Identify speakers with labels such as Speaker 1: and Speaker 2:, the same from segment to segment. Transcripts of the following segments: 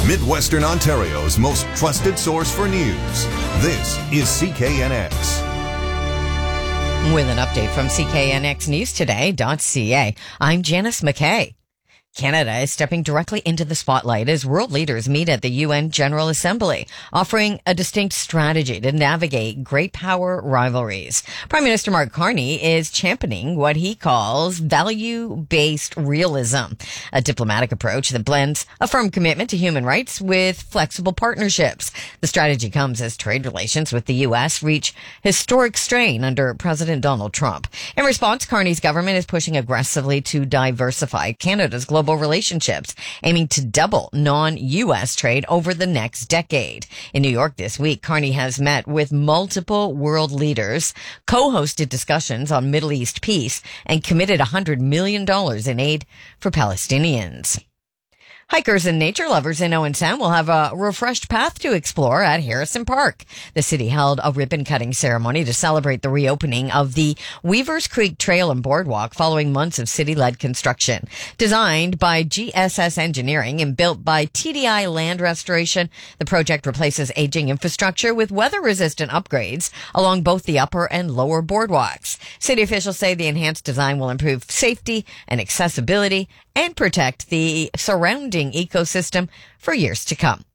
Speaker 1: Midwestern Ontario's most trusted source for news. This is CKNX.
Speaker 2: With an update from CKNXNewsToday.ca, I'm Janice McKay. Canada is stepping directly into the spotlight as world leaders meet at the UN General Assembly, offering a distinct strategy to navigate great power rivalries. Prime Minister Mark Carney is championing what he calls value-based realism, a diplomatic approach that blends a firm commitment to human rights with flexible partnerships. The strategy comes as trade relations with the U.S. reach historic strain under President Donald Trump. In response, Carney's government is pushing aggressively to diversify Canada's global relationships, aiming to double non-U.S. trade over the next decade. In New York this week, Carney has met with multiple world leaders, co-hosted discussions on Middle East peace, and committed $100 million in aid for Palestinians. Hikers and nature lovers in Owen Sound will have a refreshed path to explore at Harrison Park. The city held a ribbon-cutting ceremony to celebrate the reopening of the Weavers Creek Trail and Boardwalk following months of city-led construction. Designed by GSS Engineering and built by TDI Land Restoration, the project replaces aging infrastructure with weather-resistant upgrades along both the upper and lower boardwalks. City officials say the enhanced design will improve safety and accessibility and protect the surrounding ecosystem for years to come.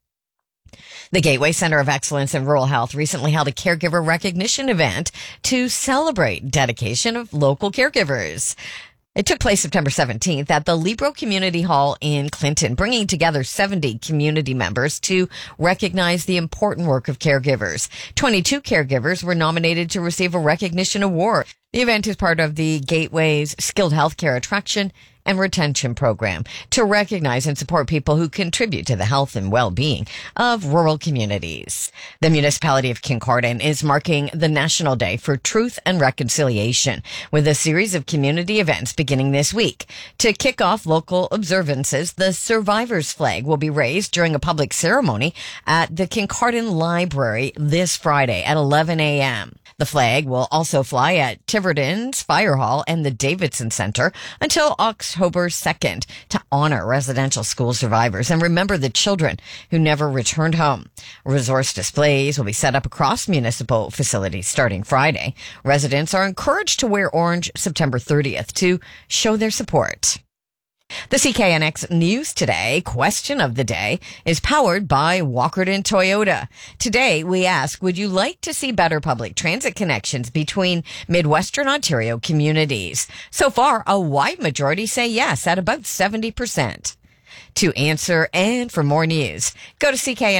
Speaker 2: The Gateway Center of Excellence in Rural Health recently held a caregiver recognition event to celebrate dedication of local caregivers. It took place September 17th at the Libro Community Hall in Clinton, bringing together 70 community members to recognize the important work of caregivers. 22 caregivers were nominated to receive a recognition award. The event is part of the Gateway's Skilled Healthcare Attraction and Retention Program to recognize and support people who contribute to the health and well-being of rural communities. The municipality of Kincardine is marking the National Day for Truth and Reconciliation with a series of community events beginning this week. To kick off local observances, the Survivors Flag will be raised during a public ceremony at the Kincardine Library this Friday at 11 a.m. The flag will also fly at Tiverton's Fire Hall and the Davidson Center until October 2nd to honor residential school survivors and remember the children who never returned home. Resource displays will be set up across municipal facilities starting Friday. Residents are encouraged to wear orange September 30th to show their support. The CKNX News Today question of the day is powered by Walkerton Toyota. Today, we ask, would you like to see better public transit connections between Midwestern Ontario communities? So far, a wide majority say yes at about 70%. To answer and for more news, go to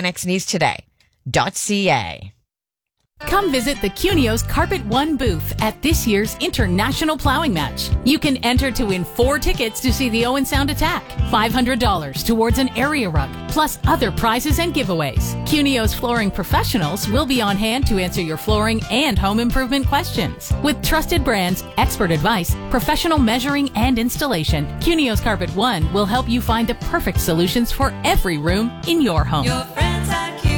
Speaker 2: CKNXNewsToday.ca.
Speaker 3: Come visit the Cunios Carpet One booth at this year's International Plowing Match. You can enter to win 4 tickets to see the Owen Sound Attack, $500 towards an area rug, plus other prizes and giveaways. Cunios flooring professionals will be on hand to answer your flooring and home improvement questions. With trusted brands, expert advice, professional measuring and installation, Cunios Carpet One will help you find the perfect solutions for every room in your home.
Speaker 4: Your friends are Cunio.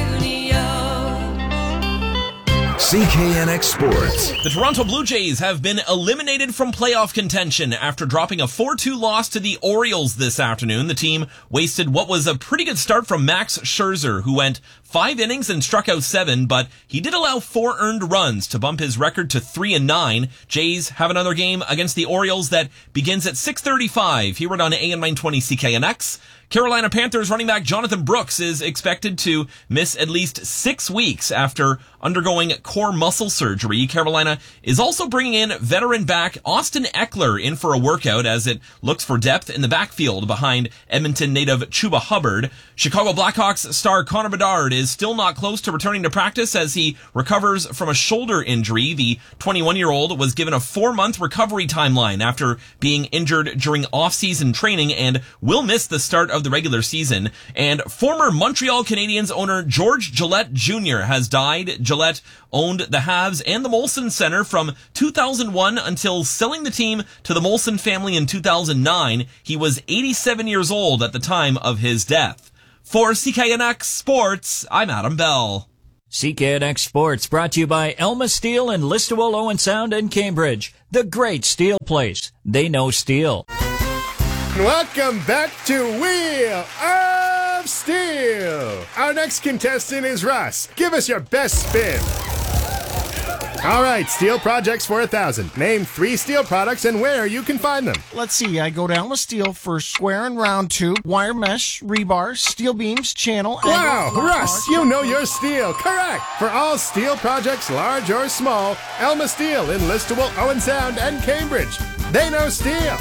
Speaker 1: CKNX Sports.
Speaker 5: The Toronto Blue Jays have been eliminated from playoff contention after dropping a 4-2 loss to the Orioles this afternoon. The team wasted what was a pretty good start from Max Scherzer, who went 5 innings and struck out 7, but he did allow 4 earned runs to bump his record to 3-9. Jays have another game against the Orioles that begins at 6:35 here on AM 920 CKNX. Carolina Panthers running back Jonathan Brooks is expected to miss at least 6 weeks after undergoing core muscle surgery. Carolina is also bringing in veteran back Austin Eckler in for a workout as it looks for depth in the backfield behind Edmonton native Chuba Hubbard. Chicago Blackhawks star Connor Bedard is still not close to returning to practice as he recovers from a shoulder injury. The 21-year-old was given a 4-month recovery timeline after being injured during off-season training and will miss the start of the regular season. And former Montreal Canadiens owner George Gillette Jr. has died. Gillette owned the Habs and the Molson Center from 2001 until selling the team to the Molson family in 2009. He was 87 years old at the time of his death. For CKNX Sports, I'm Adam Bell.
Speaker 6: CKNX Sports brought to you by Elma Steel and Listowel, Owen Sound and Cambridge. The great steel place. They know steel.
Speaker 7: Welcome back to Wheel of Steel.
Speaker 4: Our next contestant is Russ. Give us your best spin. All right, steel projects for 1,000. Name 3 steel products and where you can find them.
Speaker 7: Let's see, I go to Elma Steel for square and round tube, wire mesh, rebar, steel beams, channel,
Speaker 4: Wow,
Speaker 7: angle,
Speaker 4: Russ, you know your steel. Correct. For all steel projects, large or small, Elma Steel in Listowel, Owen Sound, and Cambridge. They know steel.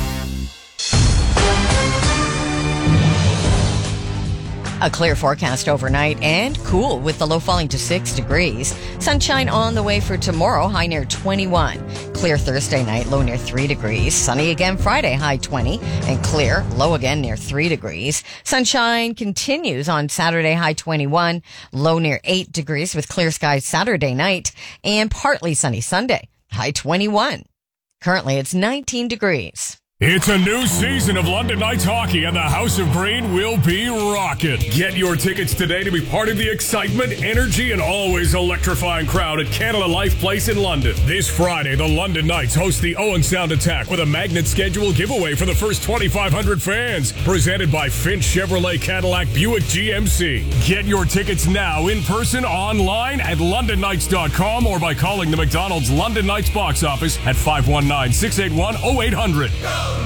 Speaker 2: A clear forecast overnight and cool with the low falling to 6 degrees. Sunshine on the way for tomorrow, high near 21. Clear Thursday night, low near 3 degrees. Sunny again Friday, high 20. And clear, low again near 3 degrees. Sunshine continues on Saturday, high 21. Low near 8 degrees with clear skies Saturday night. And partly sunny Sunday, high 21. Currently it's 19 degrees.
Speaker 8: It's a new season of London Knights hockey, and the House of Green will be rocking. Get your tickets today to be part of the excitement, energy, and always electrifying crowd at Canada Life Place in London. This Friday, the London Knights host the Owen Sound Attack with a magnet schedule giveaway for the first 2,500 fans. Presented by Finch Chevrolet Cadillac Buick GMC. Get your tickets now in person, online at LondonKnights.com or by calling the McDonald's London Knights box office at 519-681-0800.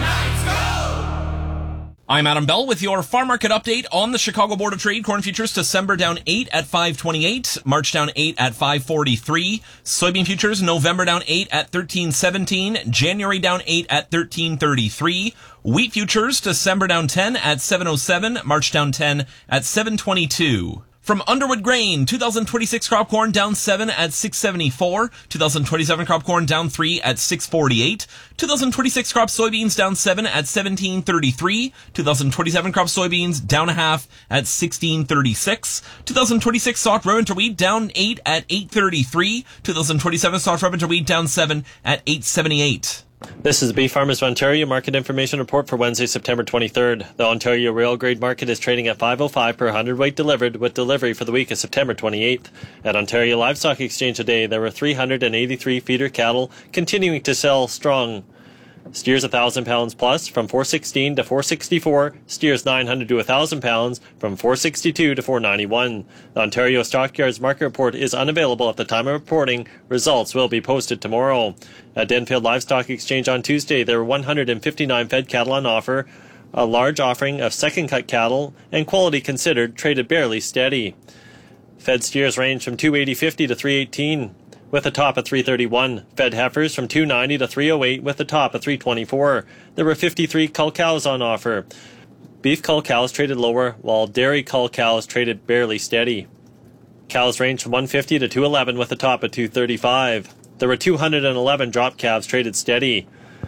Speaker 5: I'm Adam Bell with your farm market update on the Chicago Board of Trade. Corn futures December down 8 at 528, March down 8 at 543, soybean futures November down 8 at 1317, January down 8 at 1333, wheat futures December down 10 at 707, March down 10 at 722. From Underwood Grain, 2026 crop corn down 7 at 674, 2027 crop corn down 3 at 648, 2026 crop soybeans down 7 at 1733, 2027 crop soybeans down a half at 1636, 2026 soft row winter wheat down 8 at 833, 2027 soft row winter wheat down 7 at 878.
Speaker 9: This is the Beef Farmers of Ontario Market Information Report for Wednesday, September 23rd. The Ontario Rail Grade Market is trading at $5.05 per hundredweight delivered, with delivery for the week of September 28th. At Ontario Livestock Exchange today, there were 383 feeder cattle continuing to sell strong. Steers 1,000 pounds plus from 416 to 464. Steers 900 to 1,000 pounds from 462 to 491. The Ontario Stockyards Market Report is unavailable at the time of reporting. Results will be posted tomorrow. At Denfield Livestock Exchange on Tuesday, there were 159 fed cattle on offer. A large offering of second cut cattle and quality considered traded barely steady. Fed steers range from 280.50 to 318. with a top of 331. Fed heifers from 290 to 308 with a top of 324. There were 53 cull cows on offer. Beef cull cows traded lower, while dairy cull cows traded barely steady. Cows ranged from 150 to 211 with a top of 235. There were 211 drop calves traded steady.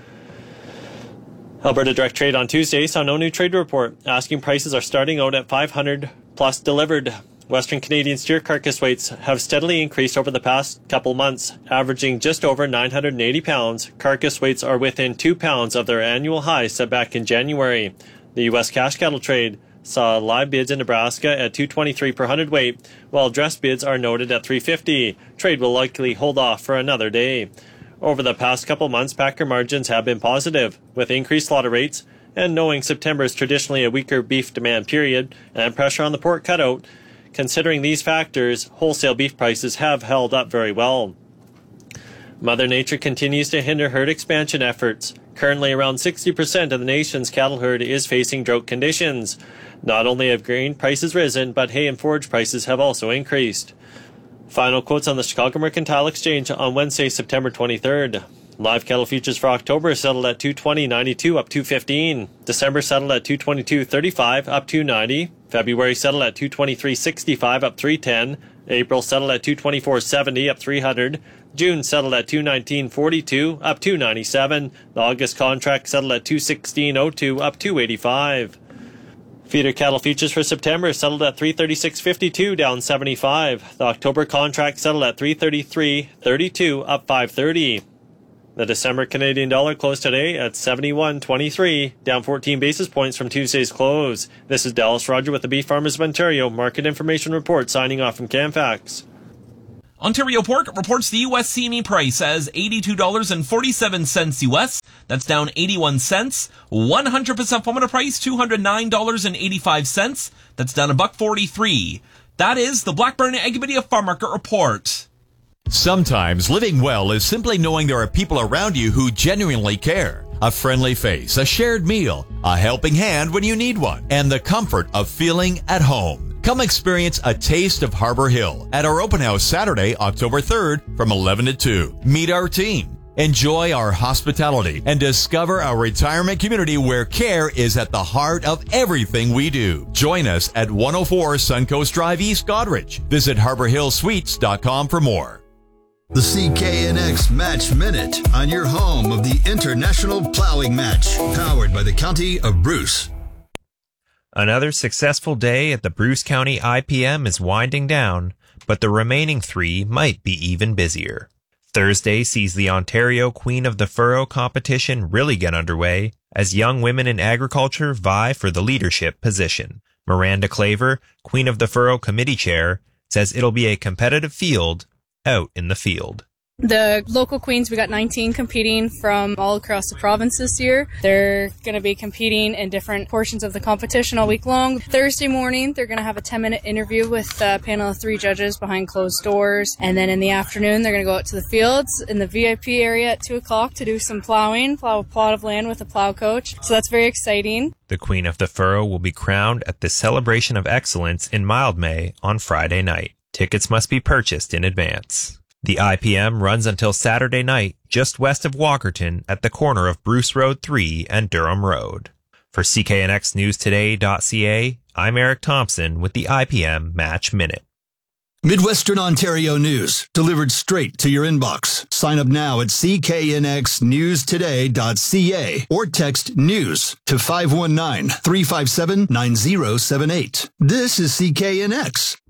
Speaker 9: Alberta Direct Trade on Tuesday saw no new trade report. Asking prices are starting out at 500 plus delivered. Western Canadian steer carcass weights have steadily increased over the past couple months, averaging just over 980 pounds. Carcass weights are within 2 pounds of their annual high set back in January. The U.S. cash cattle trade saw live bids in Nebraska at $223 per hundredweight, while dress bids are noted at $350. Trade will likely hold off for another day. Over the past couple months, packer margins have been positive, with increased slaughter rates, and knowing September is traditionally a weaker beef demand period and pressure on the pork cutout. Considering these factors, wholesale beef prices have held up very well. Mother Nature continues to hinder herd expansion efforts. Currently, around 60% of the nation's cattle herd is facing drought conditions. Not only have grain prices risen, but hay and forage prices have also increased. Final quotes on the Chicago Mercantile Exchange on Wednesday, September 23rd. Live cattle futures for October settled at $220.92 up $2.15. December settled at $222.35 up $2.90. February settled at $223.65 up $3.10. April settled at $224.70 up $300. June settled at $219.42 up $297. The August contract settled at $216.02 up $285. Feeder cattle futures for September settled at $336.52 down 75. The October contract settled at $333.32 up $530. The December Canadian dollar closed today at 71.23, down 14 basis points from Tuesday's close. This is Dallas Roger with the Beef Farmers of Ontario Market Information Report, signing off from Camfax.
Speaker 5: Ontario Pork reports the U.S. CME price as $82.47 U.S. That's down 81 cents. 100% formula price, $209.85. That's down $1.43. That is the Blackburn Agri Farm Market Report.
Speaker 10: Sometimes living well is simply knowing there are people around you who genuinely care. A friendly face, a shared meal, a helping hand when you need one, and the comfort of feeling at home. Come experience a taste of Harbor Hill at our open house Saturday, October 3rd from 11 to 2. Meet our team. Enjoy our hospitality and discover our retirement community where care is at the heart of everything we do. Join us at 104 Suncoast Drive East, Goderich. Visit HarborHillSuites.com for more.
Speaker 11: The CKNX Match Minute on your home of the International Plowing Match, powered by the County of Bruce.
Speaker 12: Another successful day at the Bruce County IPM is winding down, but the remaining 3 might be even busier. Thursday sees the Ontario Queen of the Furrow competition really get underway as young women in agriculture vie for the leadership position. Miranda Claver, Queen of the Furrow Committee Chair, says it'll be a competitive field out in the field.
Speaker 13: The local queens, we got 19 competing from all across the province this year. They're going to be competing in different portions of the competition all week long. Thursday morning, they're going to have a 10-minute interview with a panel of 3 judges behind closed doors. And then in the afternoon, they're going to go out to the fields in the VIP area at 2 o'clock to do some plowing, plow a plot of land with a plow coach. So that's very exciting.
Speaker 12: The Queen of the Furrow will be crowned at the Celebration of Excellence in Mildmay on Friday night. Tickets must be purchased in advance. The IPM runs until Saturday night, just west of Walkerton at the corner of Bruce Road 3 and Durham Road. For CKNXNewsToday.ca, I'm Eric Thompson with the IPM Match Minute.
Speaker 11: Midwestern Ontario news, delivered straight to your inbox. Sign up now at CKNXNewsToday.ca or text NEWS to 519-357-9078. This is CKNX.